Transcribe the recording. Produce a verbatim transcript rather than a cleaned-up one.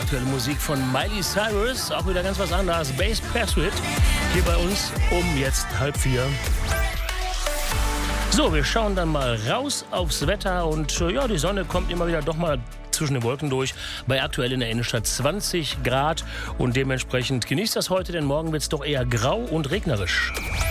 aktuelle Musik von Miley Cyrus. Auch wieder ganz was anderes. Bass Pursuit hier bei uns um jetzt halb vier. So, wir schauen dann mal raus aufs Wetter und äh, ja, die Sonne kommt immer wieder doch mal zwischen den Wolken durch. Bei aktuell in der Innenstadt zwanzig Grad und dementsprechend genießt das heute, denn morgen wird es doch eher grau und regnerisch.